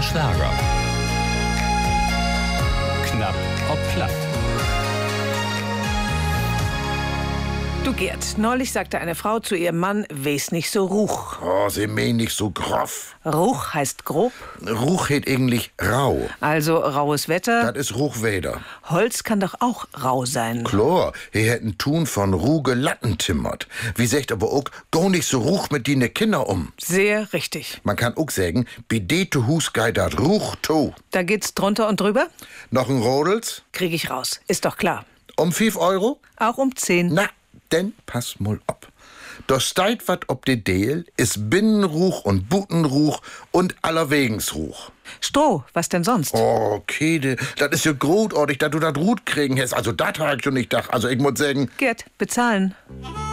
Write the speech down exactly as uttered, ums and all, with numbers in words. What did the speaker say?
Schlager. Knapp ob platt. Du Gerd, neulich sagte eine Frau zu ihrem Mann, wes nicht so ruch. Oh, sie meinen nicht so groff. Ruch heißt grob, Ruch heet eigentlich rau. also raues Wetter. Das is Ruchweder. Holz kann doch auch rau sein. Klar, he hätten Tun von Ruge Latten timmert. Wie sagt aber auch, go nicht so ruch mit dine Kinder um. Sehr richtig. Man kann auch sagen, bidete Hus gei dat Ruch to. Da geht's drunter und drüber? Noch ein Rodels? Krieg ich raus. Ist doch klar. Um fünf Euro? Auch um zehn. Na, denn pass mal op. Da steit wat ob de Deel, is Binnenruch und Butenruch und allerwegensruch. Stroh, was denn sonst? Oh, Kede, das is ja großartig, dass du dat Rut kriegen hast. Also, dat hab ich schon nicht gedacht. Also, ich muss sagen, Gerd, bezahlen.